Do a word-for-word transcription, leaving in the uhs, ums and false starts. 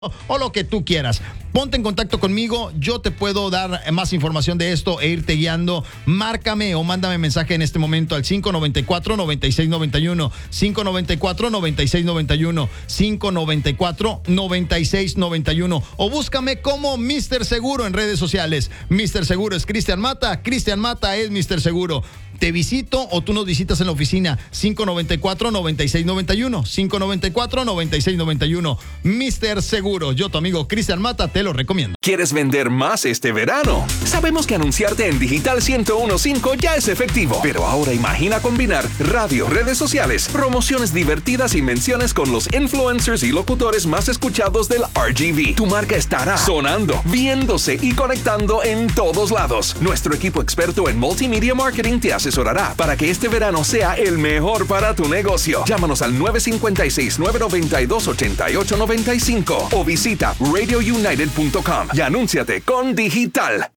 o lo que tú quieras. Ponte en contacto conmigo, yo te puedo dar más información de esto e irte guiando. Márcame o mándame mensaje en este momento al cinco noventa y cuatro, noventa y seis noventa y uno, cinco noventa y cuatro, noventa y seis noventa y uno, cinco noventa y cuatro, noventa y seis noventa y uno, o búscame como mister Seguro en redes sociales. mister Seguro es Cristian Mata, Cristian Mata es mister Seguro. Te visito o tú nos visitas en la oficina. Cinco noventa y cuatro, noventa y seis noventa y uno, cinco noventa y cuatro, noventa y seis noventa y uno. mister Seguro, yo tu amigo Cristian Mata te lo recomiendo. ¿Quieres vender más este verano? Sabemos que anunciarte en Digital ciento uno punto cinco ya es efectivo, pero ahora imagina combinar radio, redes sociales, promociones divertidas y menciones con los influencers y locutores más escuchados del R G V. Tu marca estará sonando, viéndose y conectando en todos lados. Nuestro equipo experto en multimedia marketing te asesorará para que este verano sea el mejor para tu negocio. Llámanos al nueve cinco seis, nueve nueve dos, ocho ocho nueve cinco o visita radio united punto com y anúnciate con Digital.